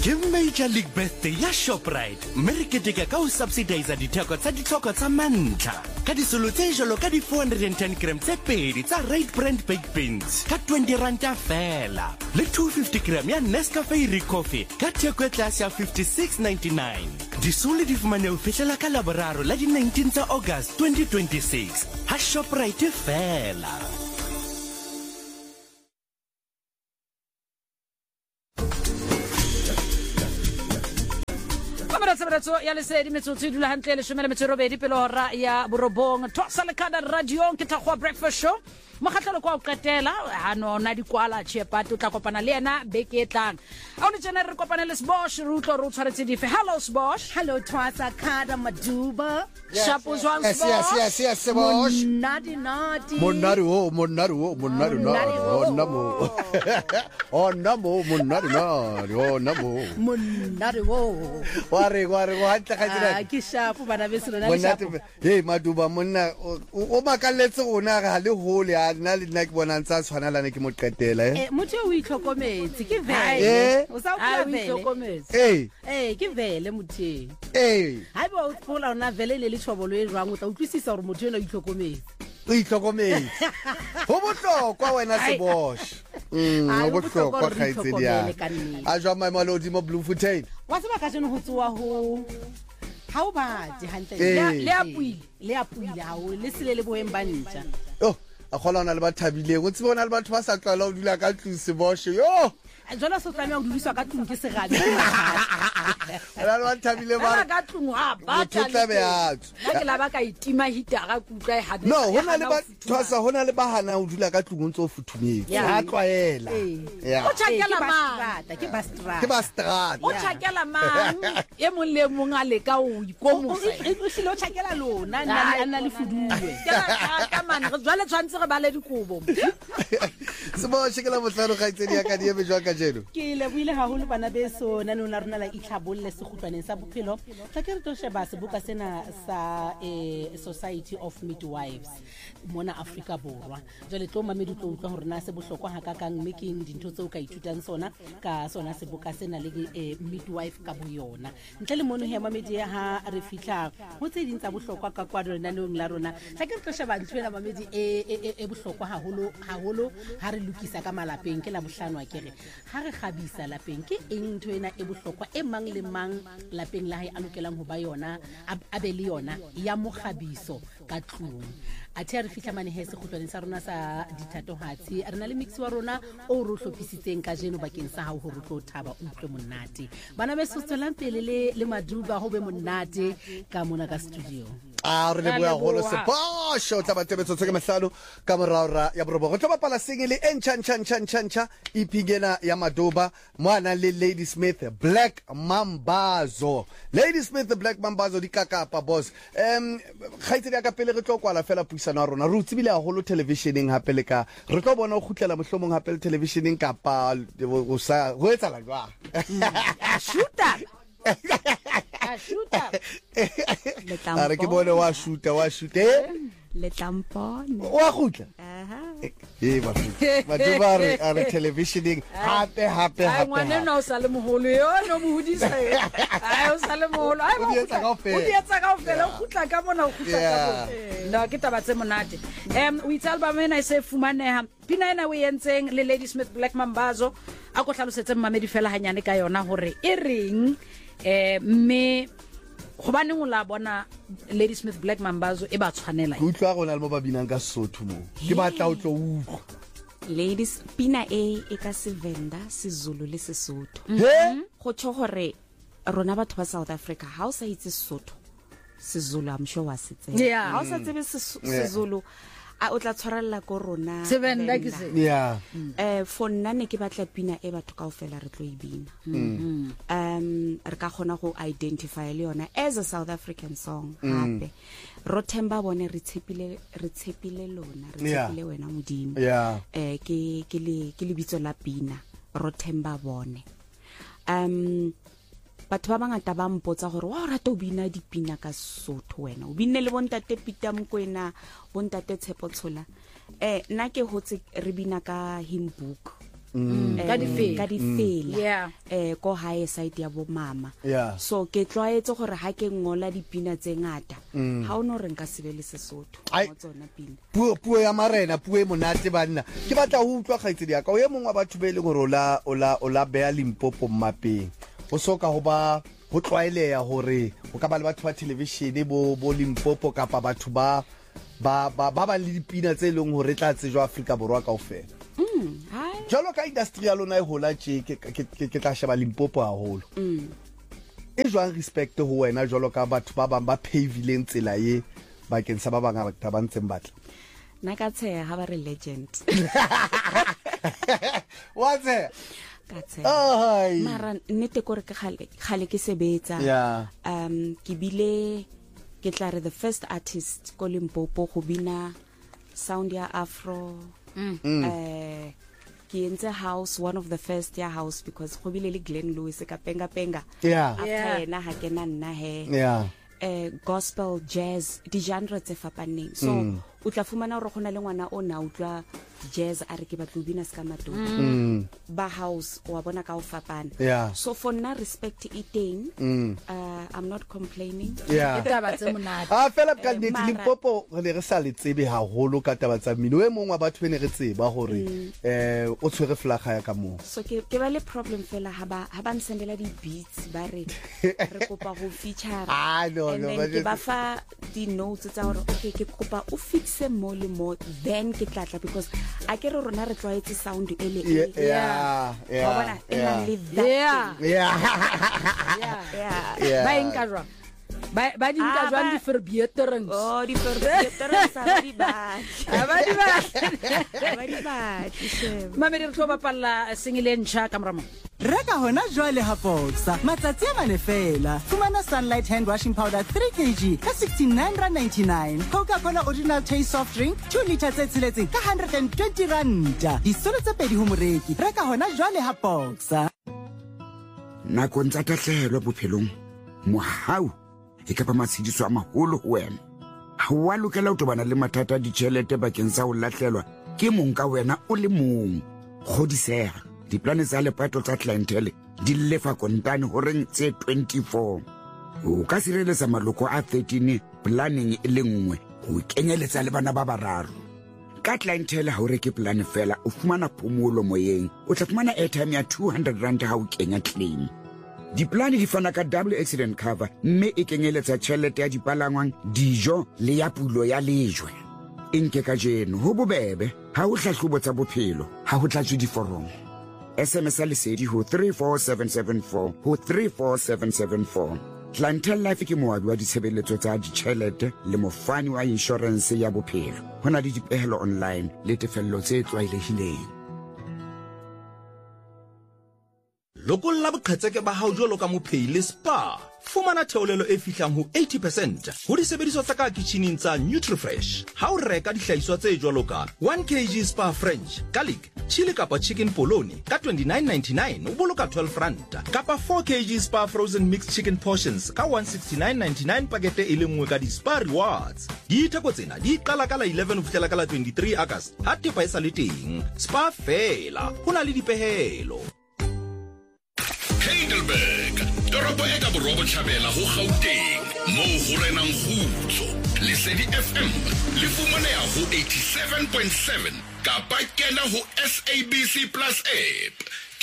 Ke Major League Birthday ya Shoprite. Mme re keteka ka ho subsidize ditheko tsa ditlhoko tsa mantlha. Ka disolo tse jalo ka di 410 grams tse pedi tsa Right Brand Baked Beans ka 20 ranta fela. Le 250 gram ya Nescafe Coffee ka theko e tlase ya 56.99. Disolo di fumane ho fihlela ka laboraro la di 19 tsa August 2026. Ha Shoprite fela. Sabato ya lesedi metsotso dula hantle le shomela metsorobedi pele hora ya borobong thosa le kada radio ke thakwa breakfast show mokgatlelo kwa o qetela hano na dikwala tshepate o tla kopana le yena beke e tlang a o tsena re kopana le Sbosh re utlo re tshwaretse dife. Hello Sbosh. Hello Twasa Kada Maduba. Shapo jwang Sbosh. Yes Sbosh. Nadi Monari wo. Ware wa tla ka dira. Ke shapo bana be sona le shapo. Hey Maduba monna o makaletse ona ga le hole na le nna ke bona ntsa tshwanalane ke mo qetela motho o itlhokometse ke vele o sa o itlhokometse ke vele motho ha ba o tlola ona vele le tshobolo e jwang o tla utlwisisa gore motho ena o itlhokometse ho bohlokwa wena Sebosh ho bohlokwa khaitsedi ya a jwa my melody mo Blue Fontaine wa se ba ka jeno ho tsoa ho ha o ba di hantle le apuile ha o le sile le boeng ba ntja a khola ona le ba thabileng o tsebona le batho ba sa tlwala o dula ka tluse Boshe yo jona so tsamaya o duliswa ka tlung ke segabe ala le ba thabile ba ka tlung ha ba tla be a ke la ba ka itima hitara kutla e hadisa no hona le ba thosa hona le ba hana o dula ka tlung o ntse o futhumetse ha tlwaela o tshakela mang ke ba strata o tshakela mang e mong le mong a le ka o ikomosa o sile o tshakela lona nna le fuduwe ka man re jwale tshwantse re ba le dikobo Sebosh ke la botlalo ga itsedi ya ka di ebe jwa ka jeno ke le buile haholo bana beso nna nona rona la itlhabolle segutlaneng sa bophelo tla ke re to sheba seboka sena sa Society of Midwives mona Afrika Borwa jwale tlo mamedi tlo utlwa hore na se bohlokwa ha kakang making dintho tseo ka ithutang sona ka sona seboka sena le midwife ka boyona ntle le mono he mamedi ha re fihla ho tse dintsa bohlokwa ka kwa rona neng la rona tla ke re to sheba ntshwela mamedi e bohlokwa haholo ha re lokisa ka malapeng ke la bohlanwa ke re ha re khabisa lapeng ke eng ntho ena e bohlokwa e mang le mang lapeng la hae a lokelang ho ba yona a be le yona ya mokgabiso ka tlung a tshia re fihla mane he se khutlwaneng sa rona sa dithatohatsi re na le mix wa rona o re hlophisitseng ka jeno bakeng sa hao ho re tlo thaba utlwe monate bana be se tsolang pele le Maduba ho be monate ka mona ka studio re le boya holo Sebosh o tla ba tebetso ke mahlalo ka morara ya borobo go tloba pala singile encha ipigena ya Maduba mwana le Lady Smith Black Mambazo the Black Mambazo di kakapa boss khaitse ya ka pele re tlo kwala fela puisano ya rona re utsibile haholo televisioneng hape le ka re tlo bona o khutlela mohlomong hape televisioneng kapa go etsa la jwa shooter are ke bone wa shoot le tampone wa khutla Maduba are televisioning hape ngwana no sa le moholo yo no mohudisa o sa le moholo o dietsa ka ofela o khutla ka mona o khutla ka mona no ke taba tse monate o itse album ena e se fumaneha pina ena o yentseng le Lady Smith Black Mambazo a go tlhalosetse mmamedi fela hanyane ka yona hore e reng mme go ba neng o la bona Lady Smith Black Mambazo e ba tshwanela go utlwa gona le mo ba binang ka Sesotho mo ke batla o tlo utlwa Ladies pina e ka Sevenda Sizulu le Sesotho go tsho gore rona batho ba South Africa ha o sa itse Sesotho Sizulu I'm sure wa se tsena ha o sa tsebe Sizulu a o tla tshwarella go rona Sevenda ke se for nna ne ke batla pina e batho kaofela re tlo e bina re ka khona go identify le yona as a South African song hape Rothemba bone re tshepile lona re tshepile wena modimo ke le bitso la pina Rothemba bone batho ba bangata ba mpotsa gore wa rata o bina dipina ka Sesotho wena o binne le bontate Peter Mokoena bontate Tshepo Tshola nna ke hotse re bina ka hymn book Ka difela. Yeah. Ko high side ya bo mama. Yeah. So ke tlwaetse gore ha ke ngola dipina tse ngata ha ono re nka sebele Sesotho mo tsona pina. Puo ya marena, puo e monate banna. Ke batla ho utlwa kgaitsedi ya ka o ye mongwe wa batho be le gore ola bea Limpopo mmapeng. O soka ho ba ho tlwaeleya hore o ka ba le batho ba television bo Limpopo kapa batho ba le dipina tse leng hore tla tsejwa Afrika Borwa kaofela. Jalo ka industry ya lona e hola tje ke tla sheba Limpopo haholo. E jwang respect ho wena jalo ka batho ba bang ba pavileng tsela ye bakeng sa ba bangata ba ntseng batla. Na ka tsheya ha ba re legend. What's it? Ka tsheya. Mara nnete gore ke khale ke sebetsa. Yeah. Ke bile ke tla re the first artist ko Limpopo go bina sound ya Afro. Ke entse house, one of the first ya house because go bile le Glenn Lewis ka penga. Yeah. After na ha ke na nna he. Yeah. Gospel, jazz, di genre tse fapaneng. So o tla fumana gore gona le ngwana o na utlwa jazz a re ke batla bina ska mato. Ba house wa bona ka o fapana. Yeah. So for na respect eating, I'm not complaining. Yeah. Taba tse monate. Fela ka nnete Limpopo re re sa le tsebe haholo ka taba tsa mmino e mongwe wa batho bene re tseba gore o tshwere flaga ya ka mo. So ke ba le problem fela ha ba nsendela di beats ba re kopa go feature. No, ke ba fa di notes tsa gore okay ke kopa o fixe mo le mo then ke tlatla because a ke re rona re tlwaetse sound ele Yeah. Ba enka jwa. Ba di nka jwa di verbeterings. Oh, di verbeterings ba di ba. Mamedi re tlo bapalla singile ntsha ka moramo. Reka hona jwale ha Boxer matsatsi a mane fela. Fumana Sunlight hand washing powder 3 kg ka 69.99. Coca-Cola original taste soft drink 2 liter tse tsiletseng ka 120 rand. Disolo tse pedi ho moreki. Reka hona jwale ha Boxer. Nakong tsa tahlehelo bophelong mohau e ka ba matshidiso a maholo ho wena. Ha wa lokela ho tobana le mathata a ditjhelete bakeng sa ho lahlelwa ke mong ka wena o le mong. Kgodiseha diplane tsa lepato tsa clientele di lefa kontane ho reng tse 24. O ka sireletsa maloko a 13 planning e le nngwe ho kenyeletsa le bana ba bararo. Ka clientele ha o reke plan fela o fumana phomolo moyeng. O tla fumana airtime ya 200 rand ha o kenya claim. Diplane di fana ka double accident cover mme e kenyeletsa tjhelete ya dipalangwang, dijo le ya pulo ya lejwe. Inke ka jeno ho bobebe ha o hlahlobo tsa bophelo ha ho tlatswe diforomo. SMS lesedi ho 34774 ho 34774. Clientele Life ke moabi wa ditshebeletso tsa ditjhelete le mofani wa insurance ya bophelo. Hona le dipehelo online le tefello tse tlwaelehileng. Lokolla boqhetseke ba hao jwalo ka mophei le spa. Fumana theolelo e fihlang ho 80% ho disebediswa tsa ka kitcheneng tsa NutriFresh. Ha o reka dihlahiswa tse jwalo ka 1 kg spa French, garlic, chili kapa chicken polony ka 29.99 o boloka 12 rand. Kapa 4 kg spa frozen mixed chicken portions ka 169.99 pakete e le nngwe ka di spa rewards. Ditheko tsena di qala ka la 11 ho fihlela ka la 23 August. Ha tepa e sa le teng. Spa fela. Hona le dipehelo. Heidelberg, toropo e ka borobo tjhabela ho Gauteng, moo ho renang kgutso. Lesedi FM le fumaneha ho 87.7 kapa kena ho SABC Plus app.